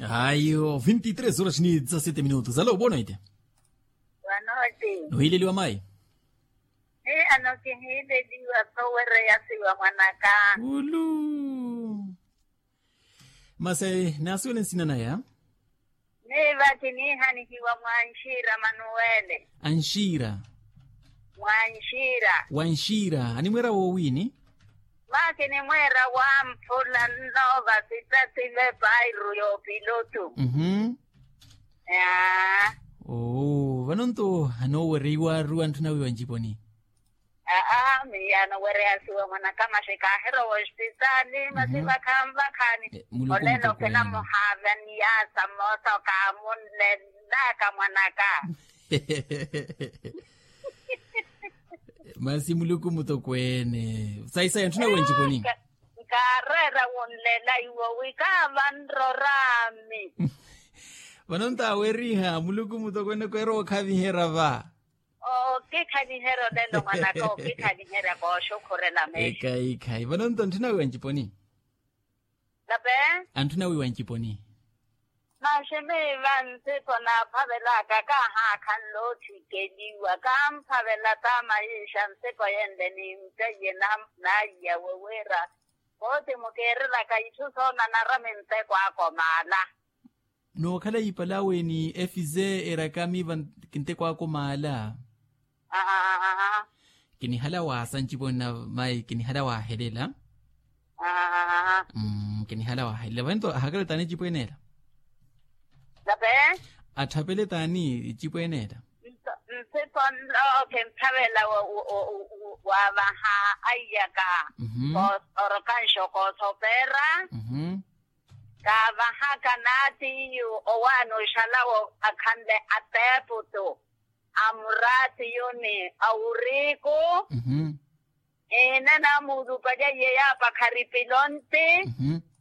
Ayo, 23 horas ni 17 minutos. Alô, boa noite. Boa noite. Uhileliwa mai. Ano kihileliwa towere yasiwa mwanaka. Ulu. Masai, nasiwele nsina na ya? Vati ni hanikiwa Mwanshira Manuele. Anshira. Mwanshira. Wanshira. Animwera wowini? Maki ni mwera wa mpula nova sitatile pairu yo pilotu. Ya. Oh, vanonto hanoweriwa ruantuna wiwanjiponi. Miyano were yasiwa mwanaka mashikahero hospitali masiva kambakani. Olelo kena muhavani yasa moto kamunle daka mwanaka. Masi muluku mutokwene. Sai antuna wiwanjiponi. Karera wonlela iwo wikavanro rami. Vanonta aweriha muluku mutokwene kwero kavihera va. Kikani hero lelo mwanako kikani hera ko shukurela meshi. Ikai. Vanonta antuna wiwanjiponi. Lape? Antuna wiwanjiponi. Masheme vanse kona pavela kaka kanlo tikeliwa kam pavela tama ishamse koyende ni mteje na ya wewera. Kote mukerela kaituso na naramente kwa mala. No kala ipalawe ni efize erakami van kinte kwa mala. Kini hala wa sanchipona mai kini hala wa helela. Kini hala wa helela. Vanto hakala tani chipoenera. Lape? Atapele tani chipoenera. Nsipon kempavela wabaha ayaka. Orokan shoko topera. Kabaha kanati yu owano shalawo akande ateputo. Amurati yoni auriko. Nana mudu paja yeya pakaripilonte.